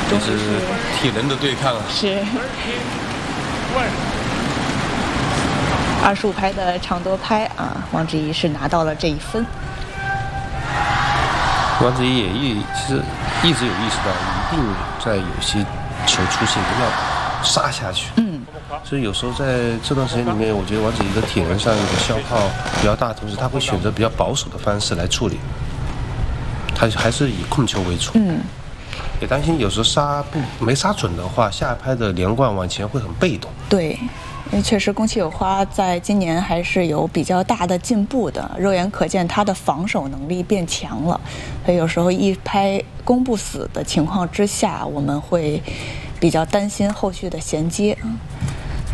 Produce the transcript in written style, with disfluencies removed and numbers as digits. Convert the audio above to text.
这是体能的对抗啊。 是。25拍的长多拍啊，王子怡是拿到了这1分。 王子怡其实一直有意识到，一定在有些球出现要杀下去。所以有时候在这段时间里面，我觉得王子怡的体能上的消耗比较大，同时他会选择比较保守的方式来处理，他还是以控球为主。也担心有时候没杀准的话，下一拍的连贯往前会很被动。 对，因为确实宫崎有花在今年还是有比较大的进步的，肉眼可见他的防守能力变强了，所以有时候一拍攻不死的情况之下，我们会比较担心后续的衔接。